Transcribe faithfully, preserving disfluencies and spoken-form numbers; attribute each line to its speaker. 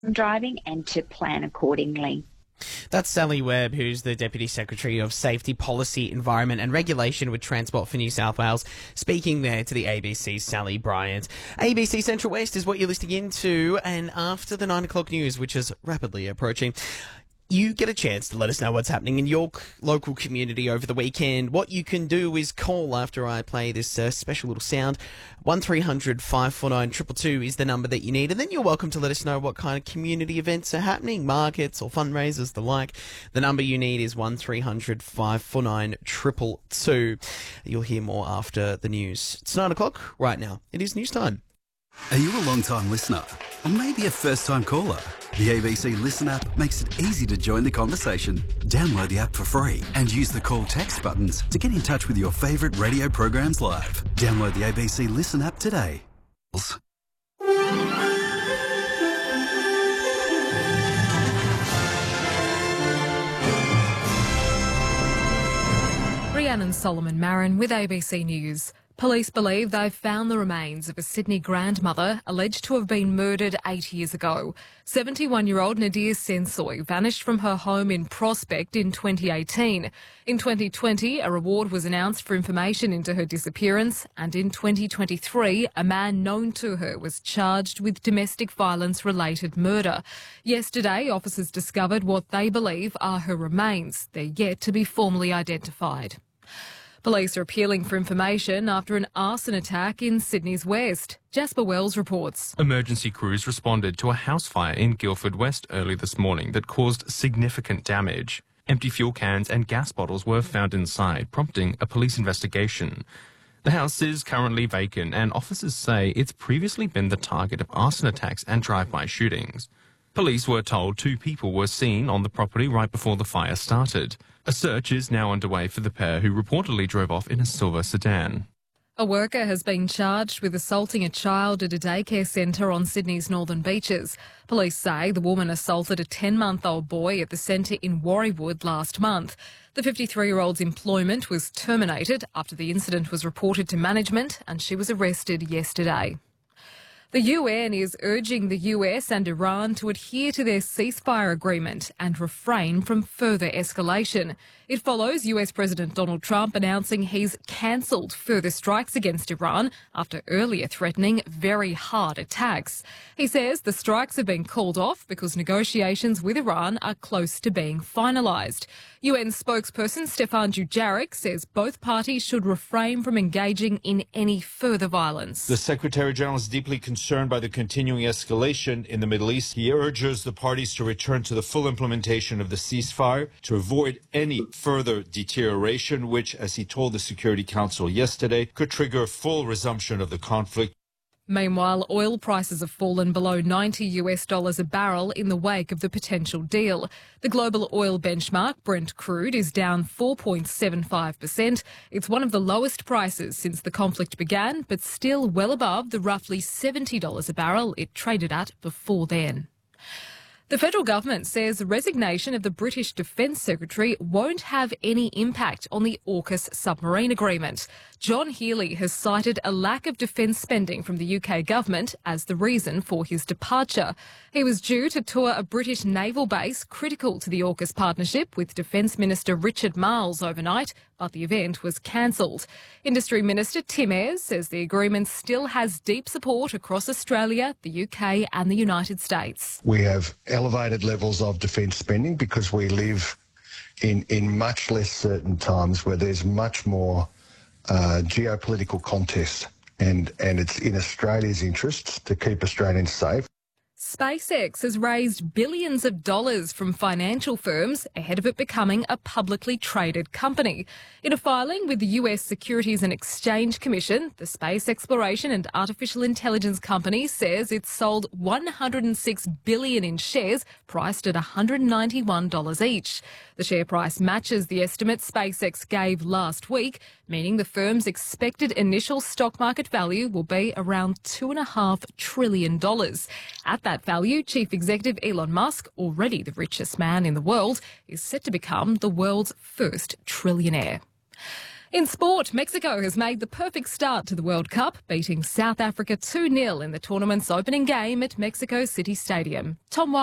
Speaker 1: driving and to plan accordingly.
Speaker 2: That's Sally Webb, who's the Deputy Secretary of Safety Policy, Environment and Regulation with Transport for New South Wales, speaking there to the A B C's Sally Bryant. A B C Central West is what you're listening into, and after the nine o'clock news, which is rapidly approaching, you get a chance to let us know what's happening in your local community over the weekend. What you can do is call after I play this uh, special little sound. one three hundred five four nine two two two is the number that you need. And then you're welcome to let us know what kind of community events are happening, markets or fundraisers, the like. The number you need is one three hundred five four nine two two two. You'll hear more after the news. It's nine o'clock right now. It is news time.
Speaker 3: Are you a long-time listener? Or maybe a first-time caller? The A B C Listen app makes it easy to join the conversation. Download the app for free and use the call text buttons to get in touch with your favourite radio programs live. Download the A B C Listen app today.
Speaker 4: Rhiannon Solomon Marin with A B C News. Police believe they've found the remains of a Sydney grandmother alleged to have been murdered eight years ago. seventy-one-year-old Nadir Sensoy vanished from her home in Prospect in twenty eighteen. In twenty twenty, a reward was announced for information into her disappearance, and in twenty twenty-three, a man known to her was charged with domestic violence-related murder. Yesterday, officers discovered what they believe are her remains. They're yet to be formally identified. Police are appealing for information after an arson attack in Sydney's west. Jasper Wells reports.
Speaker 5: Emergency crews responded to a house fire in Guildford West early this morning that caused significant damage. Empty fuel cans and gas bottles were found inside, prompting a police investigation. The house is currently vacant, and officers say it's previously been the target of arson attacks and drive-by shootings. Police were told two people were seen on the property right before the fire started. A search is now underway for the pair who reportedly drove off in a silver sedan.
Speaker 4: A worker has been charged with assaulting a child at a daycare centre on Sydney's northern beaches. Police say the woman assaulted a ten-month-old boy at the centre in Warriewood last month. The fifty-three-year-old's employment was terminated after the incident was reported to management, and she was arrested yesterday. The U N is urging the U S and Iran to adhere to their ceasefire agreement and refrain from further escalation. It follows U S President Donald Trump announcing he's cancelled further strikes against Iran after earlier threatening very hard attacks. He says the strikes have been called off because negotiations with Iran are close to being finalised. U N spokesperson Stefan Dujarric says both parties should refrain from engaging in any further violence.
Speaker 6: The Secretary-General is deeply concerned by the continuing escalation in the Middle East. He urges the parties to return to the full implementation of the ceasefire to avoid any further deterioration, which, as he told the Security Council yesterday, could trigger full resumption of the conflict.
Speaker 4: Meanwhile, oil prices have fallen below ninety US dollars a barrel in the wake of the potential deal. The global oil benchmark, Brent crude, is down four point seven five percent. It's one of the lowest prices since the conflict began, but still well above the roughly seventy dollars a barrel it traded at before then. The federal government says the resignation of the British Defence Secretary won't have any impact on the AUKUS submarine agreement. John Healey has cited a lack of defence spending from the U K government as the reason for his departure. He was due to tour a British naval base critical to the AUKUS partnership with Defence Minister Richard Marles overnight, but the event was cancelled. Industry Minister Tim Ayres says the agreement still has deep support across Australia, the U K and the United States.
Speaker 7: We have elevated levels of defence spending because we live in, in much less certain times where there's much more uh, geopolitical contest, and, and it's in Australia's interests to keep Australians safe.
Speaker 4: SpaceX has raised billions of dollars from financial firms ahead of it becoming a publicly traded company. In a filing with the U S Securities and Exchange Commission, the space exploration and artificial intelligence company says it's sold one hundred six billion dollars in shares priced at one hundred ninety-one dollars each. The share price matches the estimate SpaceX gave last week, meaning the firm's expected initial stock market value will be around two point five trillion dollars. At that value, Chief Executive Elon Musk, already the richest man in the world, is set to become the world's first trillionaire. In sport, Mexico has made the perfect start to the World Cup, beating South Africa two nil in the tournament's opening game at Mexico City Stadium. Tom